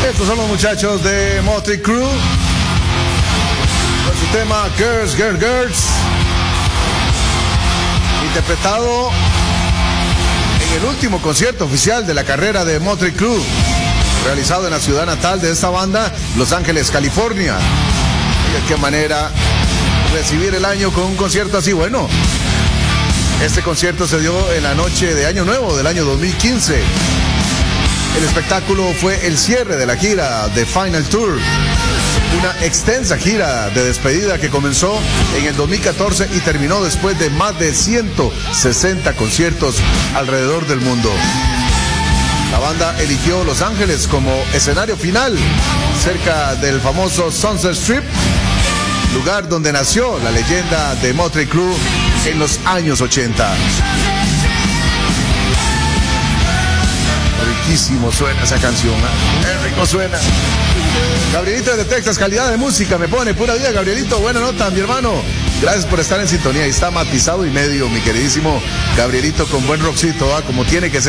Estos son los muchachos de Motley Crue con su tema Girls, Girls, Girls, interpretado en el último concierto oficial de la carrera de Motley Crue, realizado en la ciudad natal de esta banda, Los Ángeles, California. Y de qué manera recibir el año con un concierto así. Bueno, este concierto se dio en la noche de Año Nuevo del año 2015. El espectáculo fue el cierre de la gira de Final Tour, una extensa gira de despedida que comenzó en el 2014 y terminó después de más de 160 conciertos alrededor del mundo. La banda eligió Los Ángeles como escenario final, cerca del famoso Sunset Strip, lugar donde nació la leyenda de Motley Crue en los años 80. Riquísimo suena esa canción, ¿eh? Rico suena. Gabrielito de Texas, calidad de música, me pone pura vida, Gabrielito, buena nota, mi hermano. Gracias por estar en sintonía. Ahí está matizado y medio, mi queridísimo Gabrielito, con buen rockcito, ¿eh? Como tiene que ser.